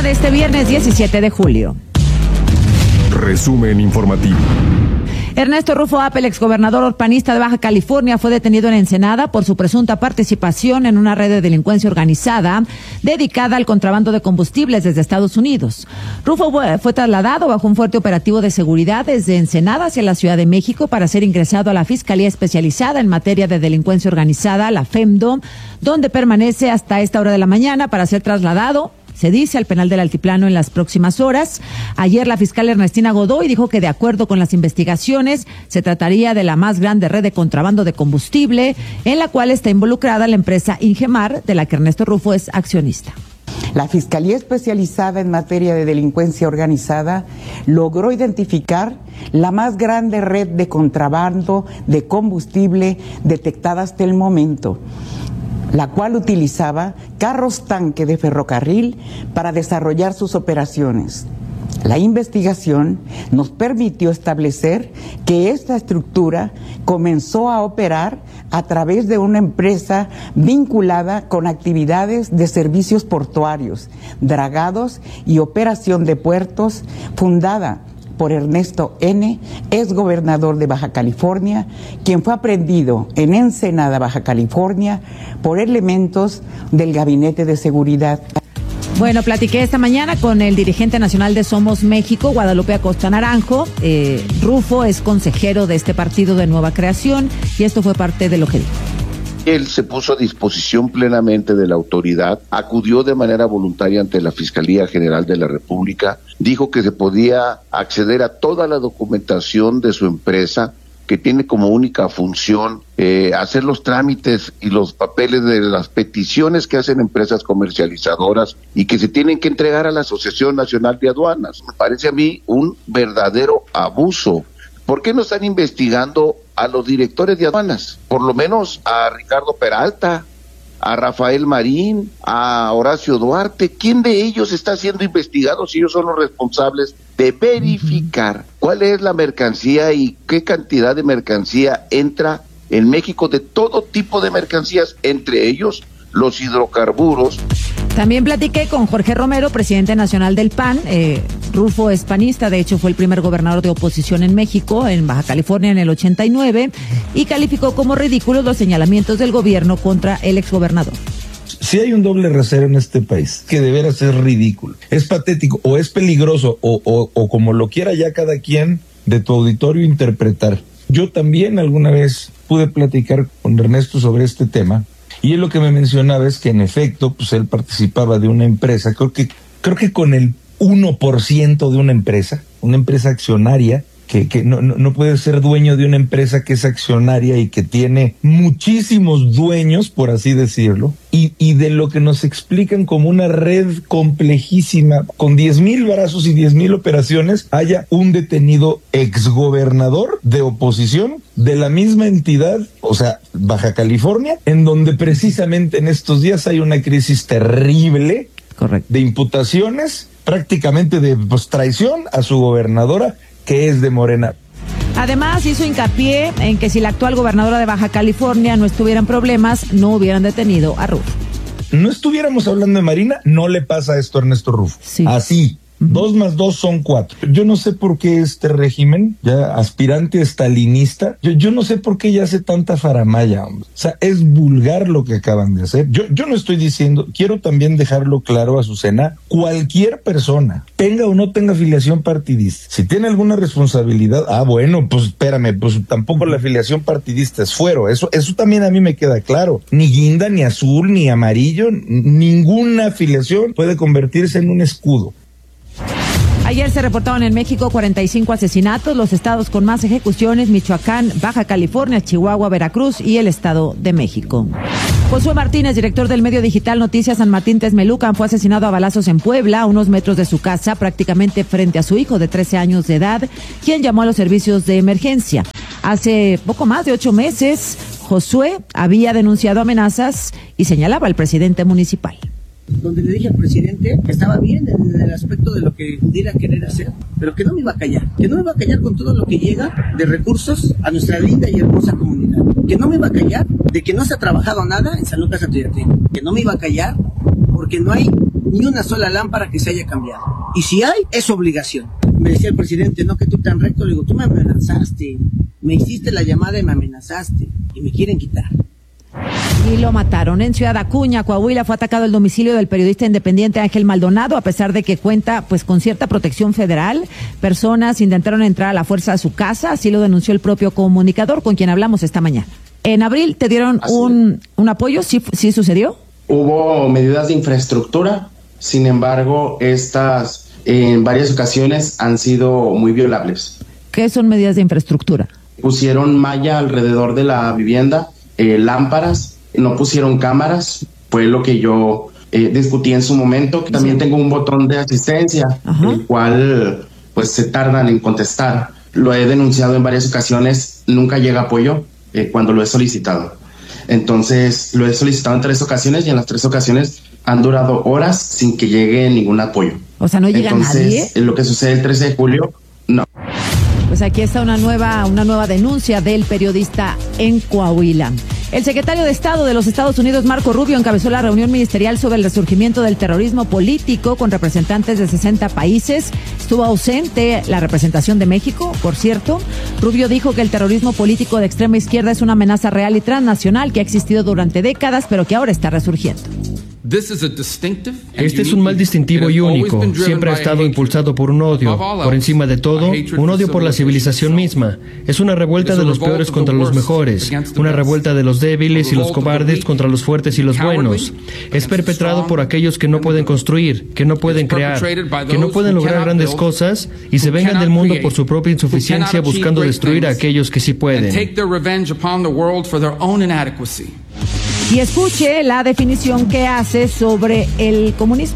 mañana de este viernes 17 de julio. Resumen informativo. Ernesto Rufo Apel, exgobernador panista de Baja California, fue detenido en Ensenada por su presunta participación en una red de delincuencia organizada dedicada al contrabando de combustibles desde Estados Unidos. Rufo fue trasladado bajo un fuerte operativo de seguridad desde Ensenada hacia la Ciudad de México para ser ingresado a la Fiscalía Especializada en Materia de Delincuencia Organizada, la FEMDO, donde permanece hasta esta hora de la mañana para ser trasladado, se dice, al penal del Altiplano en las próximas horas. Ayer la fiscal Ernestina Godoy dijo que de acuerdo con las investigaciones se trataría de la más grande red de contrabando de combustible en la cual está involucrada la empresa Ingemar, de la que Ernesto Rufo es accionista. La Fiscalía Especializada en Materia de Delincuencia Organizada logró identificar la más grande red de contrabando de combustible detectada hasta el momento, la cual utilizaba carros tanque de ferrocarril para desarrollar sus operaciones. La investigación nos permitió establecer que esta estructura comenzó a operar a través de una empresa vinculada con actividades de servicios portuarios, dragados y operación de puertos, fundada por Ernesto N., exgobernador de Baja California, quien fue aprehendido en Ensenada, Baja California, por elementos del Gabinete de Seguridad. Bueno, platiqué esta mañana con el dirigente nacional de Somos México, Guadalupe Acosta Naranjo. Rufo es consejero de este partido de nueva creación y esto fue parte de lo que dijo. Él se puso a disposición plenamente de la autoridad, acudió de manera voluntaria ante la Fiscalía General de la República, dijo que se podía acceder a toda la documentación de su empresa, que tiene como única función hacer los trámites y los papeles de las peticiones que hacen empresas comercializadoras y que se tienen que entregar a la Asociación Nacional de Aduanas. Me parece a mí un verdadero abuso. ¿Por qué no están investigando a los directores de aduanas? Por lo menos a Ricardo Peralta, a Rafael Marín, a Horacio Duarte. ¿Quién de ellos está siendo investigado si ellos son los responsables de verificar cuál es la mercancía y qué cantidad de mercancía entra en México, de todo tipo de mercancías, entre ellos los hidrocarburos? También platiqué con Jorge Romero, presidente nacional del PAN. Rufo es panista, de hecho fue el primer gobernador de oposición en México, en Baja California en el 89, y calificó como ridículos los señalamientos del gobierno contra el exgobernador. Si hay un doble rasero en este país, que de veras es ridículo, es patético, o es peligroso, o como lo quiera ya cada quien de tu auditorio interpretar. Yo también alguna vez pude platicar con Ernesto sobre este tema, y él lo que me mencionaba es que en efecto, pues él participaba de una empresa, creo que con el 1% de una empresa accionaria, que no puede ser dueño de una empresa que es accionaria y que tiene muchísimos dueños, por así decirlo, y de lo que nos explican como una red complejísima, con 10,000 brazos y 10,000 operaciones, haya un detenido exgobernador de oposición de la misma entidad, o sea, Baja California, en donde precisamente en estos días hay una crisis terrible. Correcto. De imputaciones, prácticamente de traición a su gobernadora, que es de Morena. Además, hizo hincapié en que si la actual gobernadora de Baja California no estuviera en problemas, no hubieran detenido a Rufo. No estuviéramos hablando de Marina, no le pasa esto a Ernesto Rufo. Sí. Así. 2 más 2 son 4. Yo no sé por qué este régimen, ya aspirante estalinista, yo no sé por qué ya hace tanta faramalla, hombre. O sea, es vulgar lo que acaban de hacer. Yo no estoy diciendo, quiero también dejarlo claro, Azucena, cualquier persona, tenga o no tenga afiliación partidista, si tiene alguna responsabilidad, bueno, pues espérame, pues tampoco la afiliación partidista es fuero, eso también a mí me queda claro. Ni guinda, ni azul, ni amarillo, ninguna afiliación puede convertirse en un escudo. Ayer se reportaron en México 45 asesinatos, los estados con más ejecuciones: Michoacán, Baja California, Chihuahua, Veracruz y el Estado de México. Josué Martínez, director del medio digital Noticias San Martín Texmelucan, fue asesinado a balazos en Puebla, a unos metros de su casa, prácticamente frente a su hijo de 13 años de edad, quien llamó a los servicios de emergencia. Hace poco más de 8 meses, Josué había denunciado amenazas y señalaba al presidente municipal. Donde le dije al presidente que estaba bien en el aspecto de lo que pudiera querer hacer, pero que no me iba a callar, con todo lo que llega de recursos a nuestra linda y hermosa comunidad, que no me iba a callar de que no se ha trabajado nada en San Lucas Atoyateco, que no me iba a callar porque no hay ni una sola lámpara que se haya cambiado. Y si hay, es obligación. Me decía el presidente, no que tú tan recto, le digo, tú me amenazaste, me hiciste la llamada y me amenazaste, y me quieren quitar. Y lo mataron. En Ciudad Acuña, Coahuila, fue atacado el domicilio del periodista independiente Ángel Maldonado, a pesar de que cuenta pues con cierta protección federal. Personas intentaron entrar a la fuerza a su casa, así lo denunció el propio comunicador con quien hablamos esta mañana. En abril te dieron un apoyo, ¿sí sucedió? Hubo medidas de infraestructura, sin embargo, estas en varias ocasiones han sido muy violables. ¿Qué son medidas de infraestructura? Pusieron malla alrededor de la vivienda, lámparas, no pusieron cámaras, fue lo que yo discutí en su momento. También tengo un botón de asistencia, el cual pues se tardan en contestar. Lo he denunciado en varias ocasiones, nunca llega apoyo cuando lo he solicitado. Entonces lo he solicitado en 3 ocasiones y en las 3 ocasiones han durado horas sin que llegue ningún apoyo. O sea, ¿no llega nadie? Entonces, lo que sucede el 13 de julio, no. Pues aquí está una nueva denuncia del periodista en Coahuila. El secretario de Estado de los Estados Unidos, Marco Rubio, encabezó la reunión ministerial sobre el resurgimiento del terrorismo político con representantes de 60 países. Estuvo ausente la representación de México, por cierto. Rubio dijo que el terrorismo político de extrema izquierda es una amenaza real y transnacional que ha existido durante décadas, pero que ahora está resurgiendo. Este es un mal distintivo y único. Siempre ha estado impulsado por un odio. Por encima de todo, un odio por la civilización misma. Es una revuelta de los peores contra los mejores. Una revuelta de los débiles y los cobardes contra los fuertes y los buenos. Es perpetrado por aquellos que no pueden construir, que no pueden crear, que no pueden lograr grandes cosas y se vengan del mundo por su propia insuficiencia buscando destruir a aquellos que sí pueden. Y escuche la definición que hace sobre el comunismo.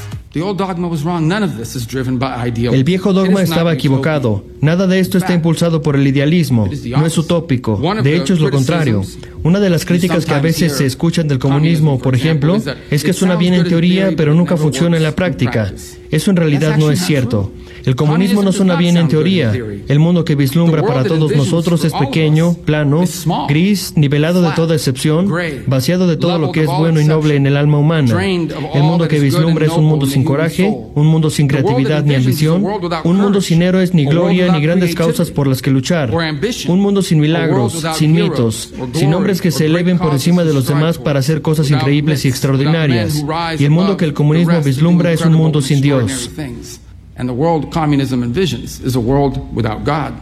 El viejo dogma estaba equivocado. Nada de esto está impulsado por el idealismo. No es utópico. De hecho, es lo contrario. Una de las críticas que a veces se escuchan del comunismo, por ejemplo, es que suena bien en teoría, pero nunca funciona en la práctica. Eso en realidad no es cierto. El comunismo no suena bien en teoría. El mundo que vislumbra para todos nosotros es pequeño, plano, gris, nivelado de toda excepción, vaciado de todo lo que es bueno y noble en el alma humana. El mundo que vislumbra es un mundo sin coraje, un mundo sin creatividad ni ambición, un mundo sin héroes ni gloria ni grandes causas por las que luchar, un mundo sin milagros, sin mitos, sin hombres que se eleven por encima de los demás para hacer cosas increíbles y extraordinarias. Y el mundo que el comunismo vislumbra es un mundo sin Dios. And the world communism envisions is a world without God.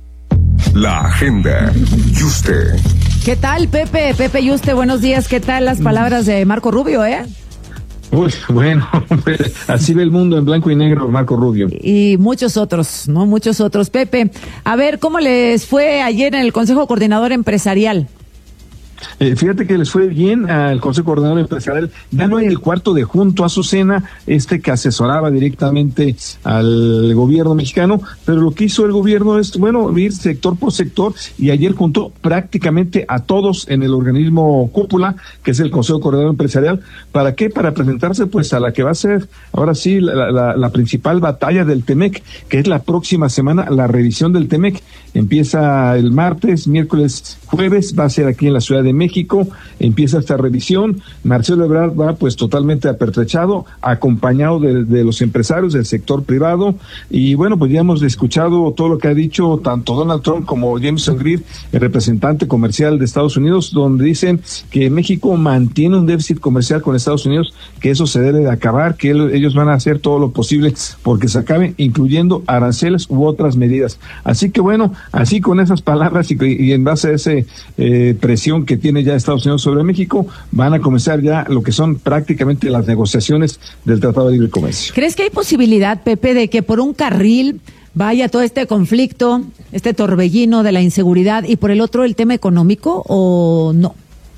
La agenda. Yuste. ¿Qué tal, Pepe? Pepe Yuste, buenos días. ¿Qué tal las palabras de Marco Rubio, Uy, bueno, así ve el mundo en blanco y negro, Marco Rubio. Y muchos otros, ¿no? Muchos otros. Pepe, a ver, ¿cómo les fue ayer en el Consejo Coordinador Empresarial? Fíjate que les fue bien al Consejo Coordinador Empresarial. Ya no hay el cuarto de junto a Azucena, que asesoraba directamente al gobierno mexicano, pero lo que hizo el gobierno es, ir sector por sector, y ayer juntó prácticamente a todos en el organismo cúpula, que es el Consejo Coordinador Empresarial. ¿Para qué? Para presentarse pues a la que va a ser, ahora sí, la principal batalla del TEMEC, que es la próxima semana, la revisión del TEMEC. Empieza el martes, miércoles, jueves, va a ser aquí en la Ciudad de México, empieza esta revisión. Marcelo Ebrard va pues totalmente apertrechado, acompañado de los empresarios del sector privado, y pues ya hemos escuchado todo lo que ha dicho tanto Donald Trump como Jameson Greer, el representante comercial de Estados Unidos, donde dicen que México mantiene un déficit comercial con Estados Unidos, que eso se debe de acabar, que ellos van a hacer todo lo posible porque se acabe, incluyendo aranceles u otras medidas. Así que así con esas palabras y en base a esa presión que tiene ya Estados Unidos sobre México, van a comenzar ya lo que son prácticamente las negociaciones del Tratado de Libre Comercio. ¿Crees que hay posibilidad, Pepe, de que por un carril vaya todo este conflicto, este torbellino de la inseguridad, y por el otro el tema económico, o no?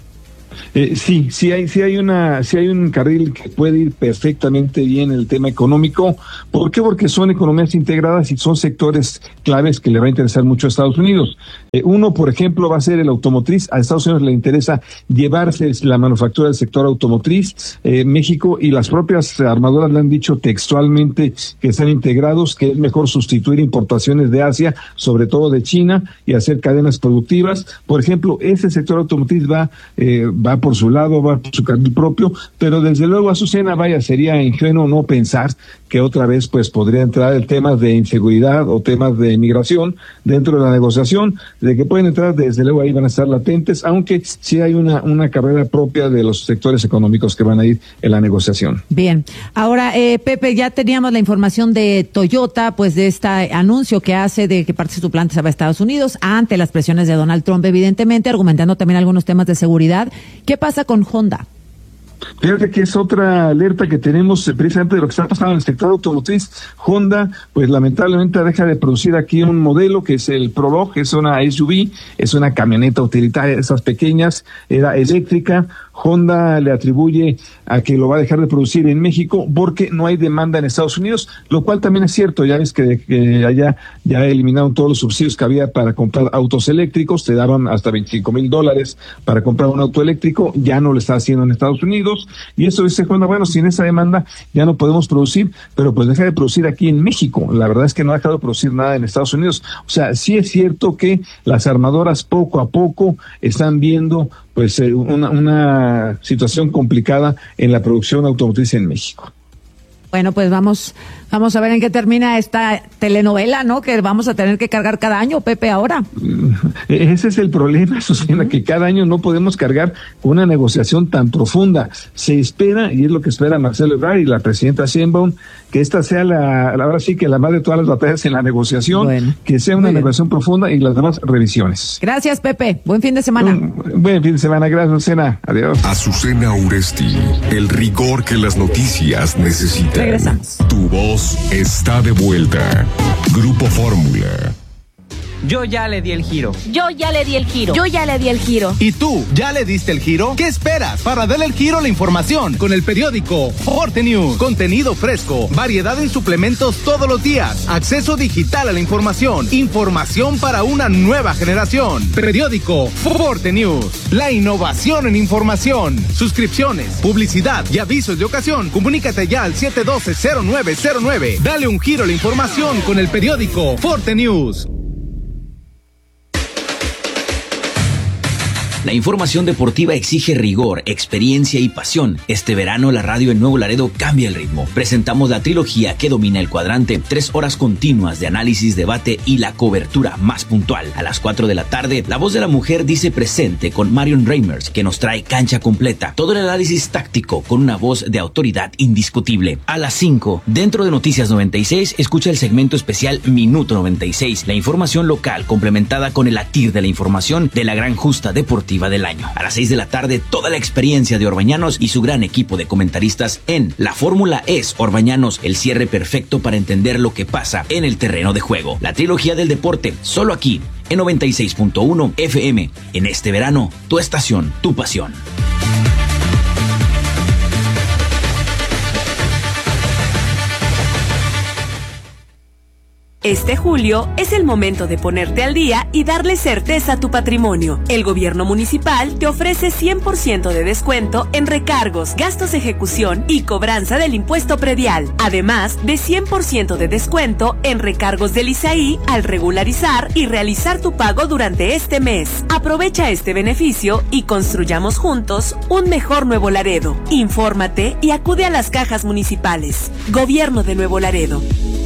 Sí hay un carril que puede ir perfectamente bien el tema económico. ¿Por qué? Porque son economías integradas y son sectores claves que le va a interesar mucho a Estados Unidos. Uno, por ejemplo, va a ser el automotriz. A Estados Unidos le interesa llevarse la manufactura del sector automotriz. México y las propias armadoras le han dicho textualmente que están integrados, que es mejor sustituir importaciones de Asia, sobre todo de China, y hacer cadenas productivas. Por ejemplo, ese sector automotriz va va por su lado, va por su carril propio, pero desde luego, Azucena, vaya, sería ingenuo no pensar que otra vez pues podría entrar el tema de inseguridad o temas de migración dentro de la negociación, de que pueden entrar, desde luego ahí van a estar latentes, aunque sí hay una carrera propia de los sectores económicos que van a ir en la negociación. Bien, ahora Pepe, ya teníamos la información de Toyota, pues de este anuncio que hace de que parte de su planta se va a Estados Unidos ante las presiones de Donald Trump, evidentemente, argumentando también algunos temas de seguridad. ¿Qué pasa con Honda? Fíjate que es otra alerta que tenemos precisamente de lo que está pasando en el sector automotriz. Honda, pues lamentablemente deja de producir aquí un modelo que es el Prologue, es una SUV, es una camioneta utilitaria, esas pequeñas, era eléctrica. Honda le atribuye a que lo va a dejar de producir en México porque no hay demanda en Estados Unidos, lo cual también es cierto. Ya ves que allá ya eliminaron todos los subsidios que había para comprar autos eléctricos, te daban hasta $25,000 para comprar un auto eléctrico, ya no lo está haciendo en Estados Unidos, y eso dice Honda, bueno, sin esa demanda ya no podemos producir, pero pues deja de producir aquí en México. La verdad es que no ha dejado de producir nada en Estados Unidos. O sea, sí es cierto que las armadoras poco a poco están viendo pues una situación complicada en la producción automotriz en México. Bueno, pues vamos a ver en qué termina esta telenovela, ¿no? Que vamos a tener que cargar cada año, Pepe, ahora. Ese es el problema, Susana, que cada año no podemos cargar una negociación tan profunda. Se espera, y es lo que espera Marcelo Ebrard y la presidenta Sheinbaum, que esta sea ahora sí que la madre de todas las batallas en la negociación, bueno, que sea una negociación profunda y las demás revisiones. Gracias, Pepe. Buen fin de semana. Buen fin de semana. Gracias, Azucena. Adiós. Azucena Uresti, el rigor que las noticias necesitan. Regresamos. Tu voz está de vuelta. Grupo Fórmula. Yo ya le di el giro. Yo ya le di el giro. Yo ya le di el giro. ¿Y tú ya le diste el giro? ¿Qué esperas para darle el giro a la información? Con el periódico Forte News. Contenido fresco, variedad en suplementos todos los días, acceso digital a la información, información para una nueva generación. Periódico Forte News. La innovación en información. Suscripciones, publicidad y avisos de ocasión. Comunícate ya al 712-0909. Dale un giro a la información con el periódico Forte News. La información deportiva exige rigor, experiencia y pasión. Este verano la radio en Nuevo Laredo cambia el ritmo. Presentamos la trilogía que domina el cuadrante, 3 horas continuas de análisis, debate y la cobertura más puntual. A las 4 de la tarde, La Voz de la Mujer dice presente con Marion Reimers, que nos trae cancha completa. Todo el análisis táctico con una voz de autoridad indiscutible. A las 5, dentro de Noticias 96, escucha el segmento especial Minuto 96, la información local complementada con el latir de la información de la gran justa deportiva del año. A las 6 de la tarde, toda la experiencia de Orbañanos y su gran equipo de comentaristas en La Fórmula es Orbañanos, el cierre perfecto para entender lo que pasa en el terreno de juego. La trilogía del deporte, solo aquí, en 96.1 FM. En este verano, tu estación, tu pasión. Este julio es el momento de ponerte al día y darle certeza a tu patrimonio. El gobierno municipal te ofrece 100% de descuento en recargos, gastos de ejecución y cobranza del impuesto predial. Además de 100% de descuento en recargos del ISAI al regularizar y realizar tu pago durante este mes. Aprovecha este beneficio y construyamos juntos un mejor Nuevo Laredo. Infórmate y acude a las cajas municipales. Gobierno de Nuevo Laredo.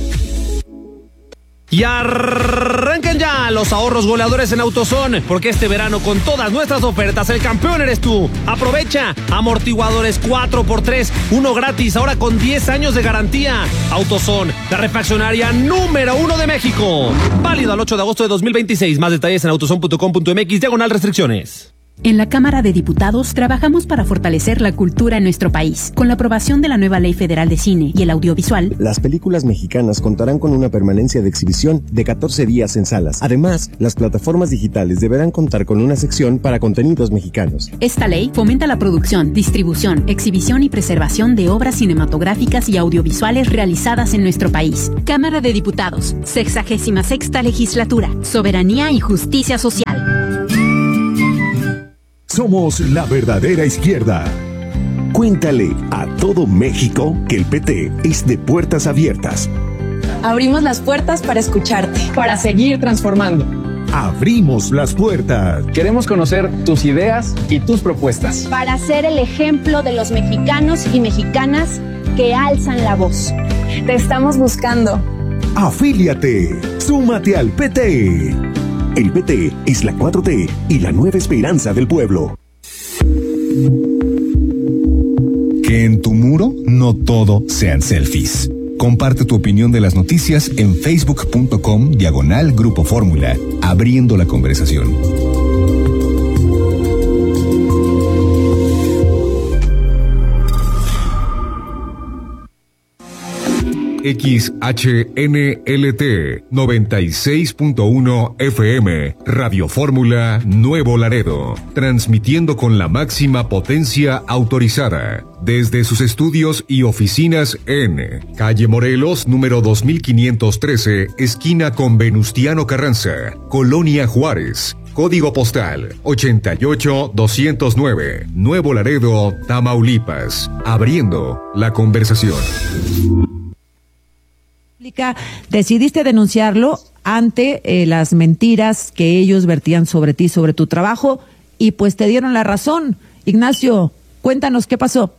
Y arranquen ya los ahorros goleadores en AutoZone, porque este verano con todas nuestras ofertas el campeón eres tú. Aprovecha amortiguadores 4x3, uno gratis, ahora con 10 años de garantía. AutoZone, la refaccionaria número 1 de México. Válido al 8 de agosto de 2026. Más detalles en autozone.com.mx/restricciones. En la Cámara de Diputados trabajamos para fortalecer la cultura en nuestro país. Con la aprobación de la nueva Ley Federal de Cine y el Audiovisual, las películas mexicanas contarán con una permanencia de exhibición de 14 días en salas. Además, las plataformas digitales deberán contar con una sección para contenidos mexicanos. Esta ley fomenta la producción, distribución, exhibición y preservación de obras cinematográficas y audiovisuales realizadas en nuestro país. Cámara de Diputados, 66ª Legislatura, Soberanía y Justicia Social. Somos la verdadera izquierda. Cuéntale a todo México que el PT es de puertas abiertas. Abrimos las puertas para escucharte, para seguir transformando. abrimos las puertas. Queremos conocer tus ideas y tus propuestas. Para ser el ejemplo de los mexicanos y mexicanas que alzan la voz. Te estamos buscando. Afíliate. Súmate al PT. El PT es la 4T y la nueva esperanza del pueblo. Que en tu muro no todo sean selfies. Comparte tu opinión de las noticias en facebook.com/Grupo Fórmula, abriendo la conversación. XHNLT 96.1 FM, Radio Fórmula Nuevo Laredo, transmitiendo con la máxima potencia autorizada, desde sus estudios y oficinas en Calle Morelos, número 2513, esquina con Venustiano Carranza, Colonia Juárez. Código postal 88209, Nuevo Laredo, Tamaulipas, abriendo la conversación. Decidiste denunciarlo ante las mentiras que ellos vertían sobre ti, sobre tu trabajo, y pues te dieron la razón. Ignacio, cuéntanos qué pasó.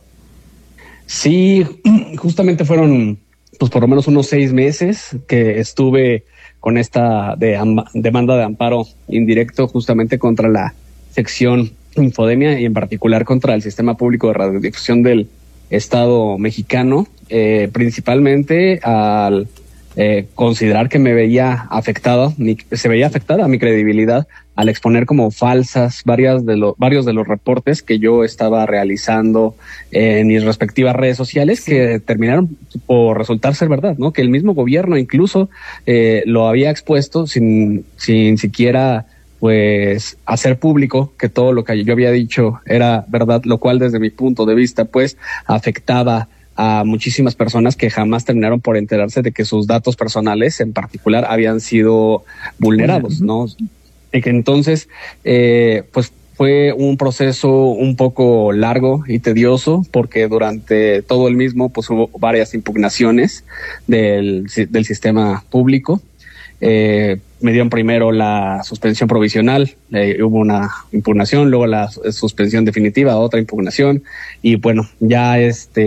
Sí, justamente fueron pues por lo menos unos 6 meses que estuve con esta demanda de amparo indirecto justamente contra la sección Infodemia y en particular contra el Sistema Público de Radiodifusión del Estado mexicano, principalmente al considerar que se veía afectada mi credibilidad al exponer como falsas varios de los reportes que yo estaba realizando en mis respectivas redes sociales, que terminaron por resultar ser verdad, ¿no? Que el mismo gobierno incluso lo había expuesto sin siquiera pues hacer público que todo lo que yo había dicho era verdad, lo cual desde mi punto de vista pues afectaba a muchísimas personas que jamás terminaron por enterarse de que sus datos personales en particular habían sido vulnerados, ¿no? Y que entonces pues fue un proceso un poco largo y tedioso, porque durante todo el mismo pues hubo varias impugnaciones del sistema público. Me dieron primero la suspensión provisional, hubo una impugnación, luego la suspensión definitiva, otra impugnación, y bueno, ya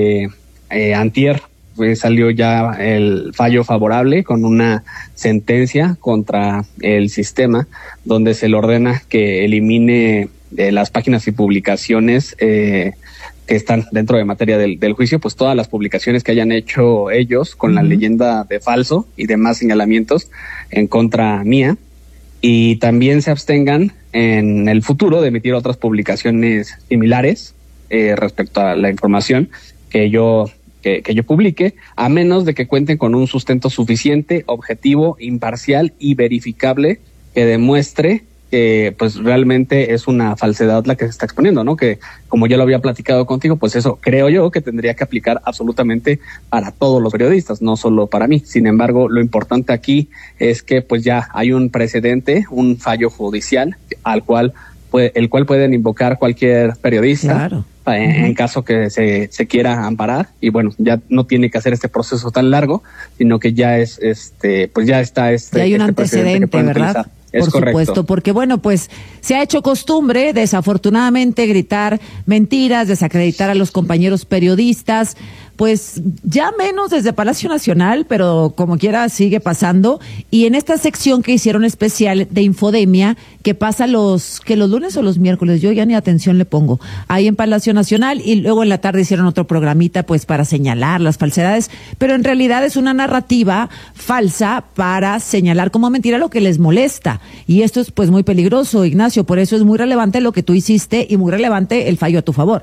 antier pues salió ya el fallo favorable con una sentencia contra el sistema donde se le ordena que elimine las páginas y publicaciones que están dentro de materia del juicio, pues todas las publicaciones que hayan hecho ellos con la leyenda de falso y demás señalamientos en contra mía, y también se abstengan en el futuro de emitir otras publicaciones similares respecto a la información que yo publique, a menos de que cuenten con un sustento suficiente, objetivo, imparcial y verificable que demuestre que pues realmente es una falsedad la que se está exponiendo, ¿no? Que como ya lo había platicado contigo, pues eso creo yo que tendría que aplicar absolutamente para todos los periodistas, no solo para mí. Sin embargo, lo importante aquí es que pues ya hay un precedente, un fallo judicial el cual pueden invocar cualquier periodista. Claro. En caso que se quiera amparar, y bueno, ya no tiene que hacer este proceso tan largo, sino que ya es pues ya está ya hay un antecedente, ¿verdad? Por supuesto, porque bueno, pues se ha hecho costumbre, desafortunadamente, gritar mentiras, desacreditar a los compañeros periodistas, pues ya menos desde Palacio Nacional, pero como quiera sigue pasando. Y en esta sección que hicieron especial de Infodemia, que pasa los lunes o los miércoles, yo ya ni atención le pongo, ahí en Palacio Nacional, y luego en la tarde hicieron otro programita pues para señalar las falsedades, pero en realidad es una narrativa falsa para señalar como mentira lo que les molesta. Y esto es pues muy peligroso, Ignacio, por eso es muy relevante lo que tú hiciste y muy relevante el fallo a tu favor.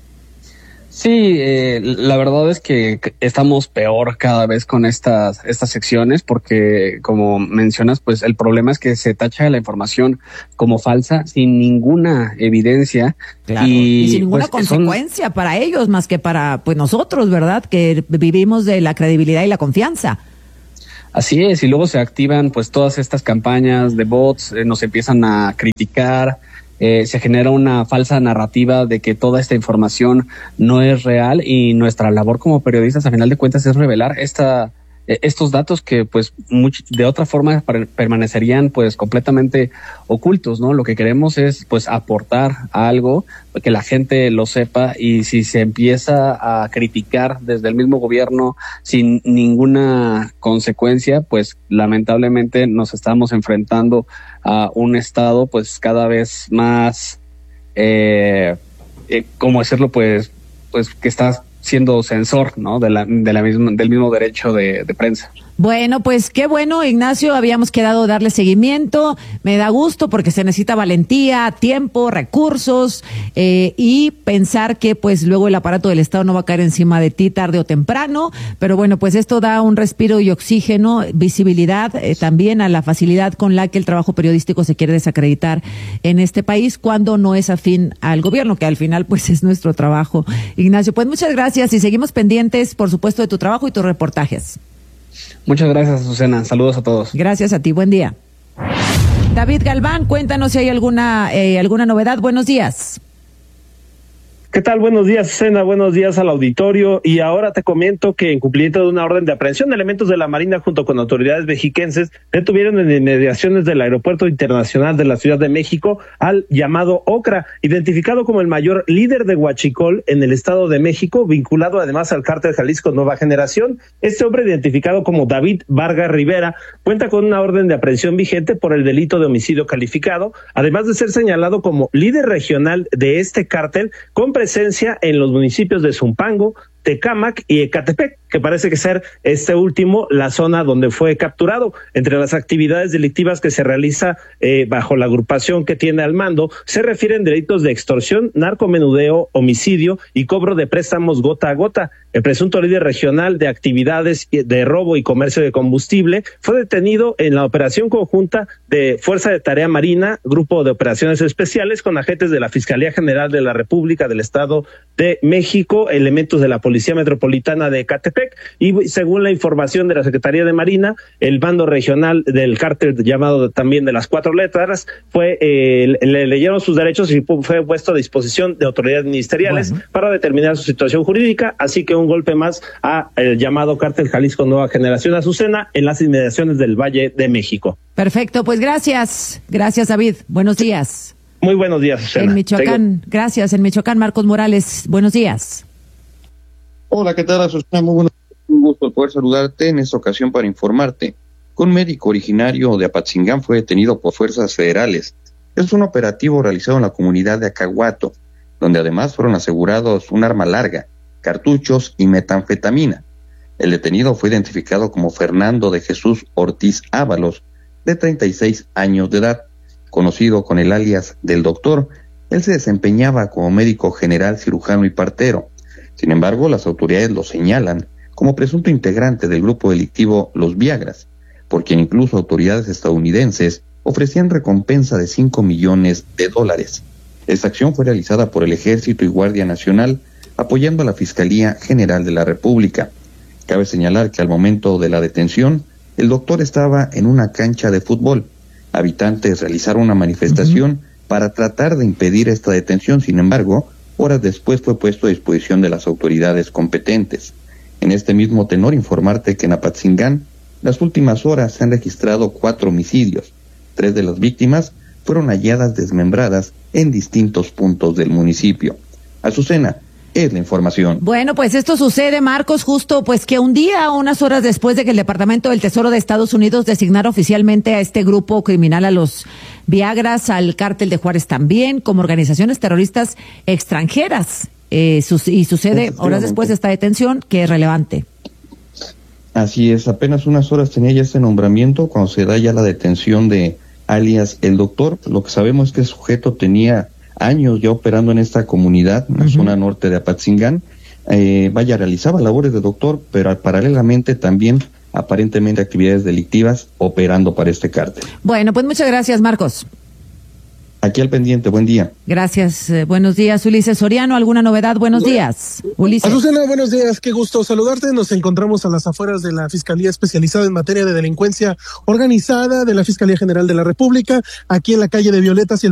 Sí, la verdad es que estamos peor cada vez con estas secciones, porque como mencionas, pues el problema es que se tacha la información como falsa sin ninguna evidencia. Claro, y sin ninguna pues, consecuencia para ellos más que para pues nosotros, ¿verdad? Que vivimos de la credibilidad y la confianza. Así es, y luego se activan pues todas estas campañas de bots, nos empiezan a criticar. Se genera una falsa narrativa de que toda esta información no es real, y nuestra labor como periodistas a final de cuentas es revelar esta estos datos que pues de otra forma permanecerían pues completamente ocultos, ¿no? Lo que queremos es pues aportar algo, que la gente lo sepa, y si se empieza a criticar desde el mismo gobierno sin ninguna consecuencia, pues lamentablemente nos estamos enfrentando a un estado pues cada vez más, ¿cómo decirlo? Pues que está siendo censor, ¿no? del mismo derecho de prensa. Bueno, pues qué bueno, Ignacio, habíamos quedado darle seguimiento, me da gusto porque se necesita valentía, tiempo, recursos, y pensar que pues luego el aparato del Estado no va a caer encima de ti tarde o temprano, pero bueno, pues esto da un respiro y oxígeno, visibilidad también a la facilidad con la que el trabajo periodístico se quiere desacreditar en este país cuando no es afín al gobierno, que al final pues es nuestro trabajo. Ignacio, pues muchas gracias y seguimos pendientes, por supuesto, de tu trabajo y tus reportajes. Muchas gracias, Azucena. Saludos a todos. Gracias a ti. Buen día. David Galván, cuéntanos si hay alguna novedad. Buenos días. ¿Qué tal? Buenos días, Azucena. Buenos días al auditorio. Y ahora te comento que en cumplimiento de una orden de aprehensión, elementos de la Marina junto con autoridades mexiquenses detuvieron en inmediaciones del Aeropuerto Internacional de la Ciudad de México al llamado Ocra, identificado como el mayor líder de huachicol en el Estado de México, vinculado además al cártel Jalisco Nueva Generación. Este hombre, identificado como David Vargas Rivera, cuenta con una orden de aprehensión vigente por el delito de homicidio calificado, además de ser señalado como líder regional de este cártel, con presencia en los municipios de Zumpango, Tecámac y Ecatepec, que parece que ser este último la zona donde fue capturado. Entre las actividades delictivas que se realiza bajo la agrupación que tiene al mando, se refieren delitos de extorsión, narcomenudeo, homicidio y cobro de préstamos gota a gota. El presunto líder regional de actividades de robo y comercio de combustible fue detenido en la operación conjunta de Fuerza de Tarea Marina, Grupo de Operaciones Especiales, con agentes de la Fiscalía General de la República del Estado de México, elementos de la Policía Metropolitana de Ecatepec, y según la información de la Secretaría de Marina, el bando regional del cártel llamado también de las 4 letras le leyeron sus derechos y fue puesto a disposición de autoridades ministeriales para determinar su situación jurídica, así que un golpe más a el llamado cártel Jalisco Nueva Generación, Azucena, en las inmediaciones del Valle de México. Perfecto, pues gracias, David, buenos días. Muy buenos días, Azucena. En Michoacán, gracias, en Michoacán, Marcos Morales, buenos días. Hola, ¿qué tal, Azucena? Muy buenos días. Un gusto poder saludarte en esta ocasión para informarte que un médico originario de Apatzingán fue detenido por fuerzas federales. Es un operativo realizado en la comunidad de Acahuato, donde además fueron asegurados un arma larga, cartuchos y metanfetamina. El detenido fue identificado como Fernando de Jesús Ortiz Ábalos, de 36 años de edad, conocido con el alias del Doctor. Él se desempeñaba como médico general, cirujano y partero. Sin embargo, las autoridades lo señalan como presunto integrante del grupo delictivo Los Viagras, por quien incluso autoridades estadounidenses ofrecían recompensa de $5 millones. Esta acción fue realizada por el Ejército y Guardia Nacional, apoyando a la Fiscalía General de la República. Cabe señalar que al momento de la detención, el doctor estaba en una cancha de fútbol. Habitantes realizaron una manifestación para tratar de impedir esta detención. Sin embargo, horas después fue puesto a disposición de las autoridades competentes. En este mismo tenor, informarte que en Apatzingán, las últimas horas se han registrado 4 homicidios. 3 de las víctimas fueron halladas desmembradas en distintos puntos del municipio. Azucena, es la información. Bueno, pues esto sucede, Marcos, justo pues que un día, unas horas después de que el Departamento del Tesoro de Estados Unidos designara oficialmente a este grupo criminal, a los Viagras, al cártel de Juárez también, como organizaciones terroristas extranjeras. Y sucede horas después de esta detención, que es relevante. Así es, apenas unas horas tenía ya este nombramiento cuando se da ya la detención de alias el Doctor. Lo que sabemos es que el sujeto tenía años ya operando en esta comunidad, en la zona norte de Apatzingán. Realizaba labores de doctor, pero paralelamente también aparentemente actividades delictivas operando para este cártel. Bueno, pues muchas gracias, Marcos. Aquí al pendiente, buen día. Gracias, buenos días, Ulises Soriano. ¿Alguna novedad? Buenos días, Ulises. Azucena, buenos días, qué gusto saludarte. Nos encontramos a las afueras de la Fiscalía Especializada en Materia de Delincuencia Organizada de la Fiscalía General de la República, aquí en la calle de Violetas y el